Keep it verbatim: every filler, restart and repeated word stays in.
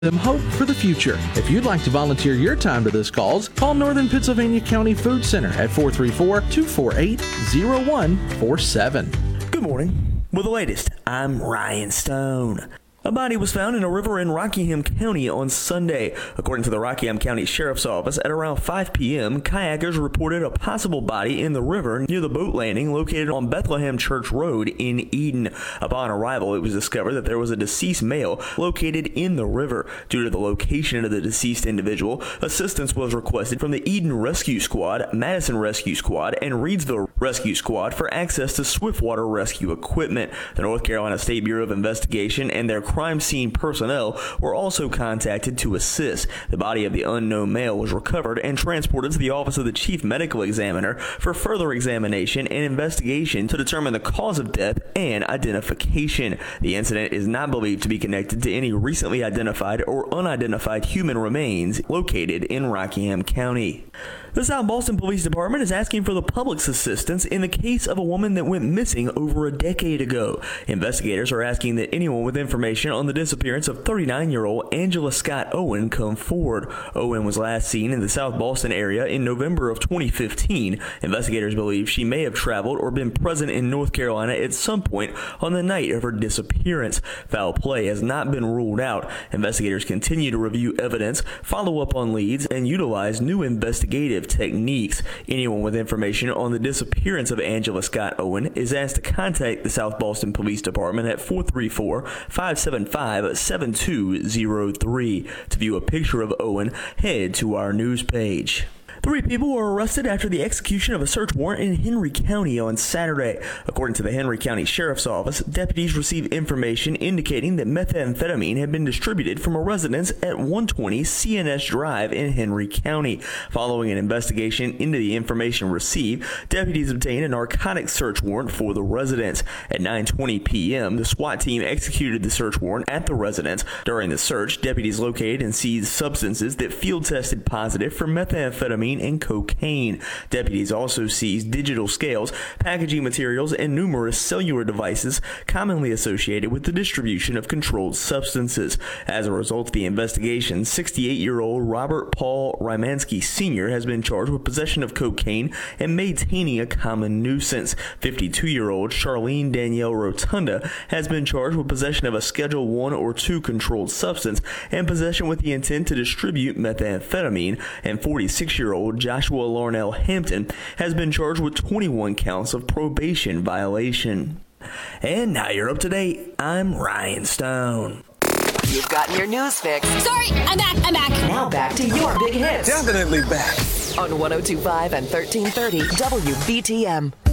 them hope for the future. If you'd like to volunteer your time to this cause, call Northern Pennsylvania County Food Center at four three four, two four eight, zero one four seven. Good morning. With the latest, I'm Ryan Stone. A body was found in a river in Rockingham County on Sunday. According to the Rockingham County Sheriff's Office, at around five p.m., kayakers reported a possible body in the river near the boat landing located on Bethlehem Church Road in Eden. Upon arrival, it was discovered that there was a deceased male located in the river. Due to the location of the deceased individual, assistance was requested from the Eden Rescue Squad, Madison Rescue Squad, and Reedsville Rescue Squad for access to swiftwater rescue equipment. The North Carolina State Bureau of Investigation and their crime scene personnel were also contacted to assist. The body of the unknown male was recovered and transported to the office of the chief medical examiner for further examination and investigation to determine the cause of death and identification. The incident is not believed to be connected to any recently identified or unidentified human remains located in Rockingham County. The South Boston Police Department is asking for the public's assistance in the case of a woman that went missing over a decade ago. Investigators are asking that anyone with information on the disappearance of thirty-nine-year-old Angela Scott Owen come forward. Owen was last seen in the South Boston area in November of twenty fifteen. Investigators believe she may have traveled or been present in North Carolina at some point on the night of her disappearance. Foul play has not been ruled out. Investigators continue to review evidence, follow up on leads, and utilize new investigative techniques. Anyone with information on the disappearance of Angela Scott Owen is asked to contact the South Boston Police Department at four three four, five seven five, seven two zero three. To view a picture of Owen, head to our news page. Three people were arrested after the execution of a search warrant in Henry County on Saturday. According to the Henry County Sheriff's Office, deputies received information indicating that methamphetamine had been distributed from a residence at one twenty C N S Drive in Henry County. Following an investigation into the information received, deputies obtained a narcotics search warrant for the residence. At nine twenty p.m., the SWAT team executed the search warrant at the residence. During the search, deputies located and seized substances that field tested positive for methamphetamine and cocaine. Deputies also seized digital scales, packaging materials, and numerous cellular devices commonly associated with the distribution of controlled substances. As a result of the investigation, sixty-eight-year-old Robert Paul Rymansky Senior has been charged with possession of cocaine and maintaining a common nuisance. fifty-two-year-old Charlene Danielle Rotunda has been charged with possession of a Schedule one or two controlled substance and possession with the intent to distribute methamphetamine, and forty-six-year-old Joshua Larnell Hampton has been charged with twenty-one counts of probation violation. And now you're up to date. I'm Ryan Stone. You've gotten your news fix. Sorry, I'm back, I'm back. Now back to your big hits. Definitely back. On one oh two point five and thirteen thirty W B T M.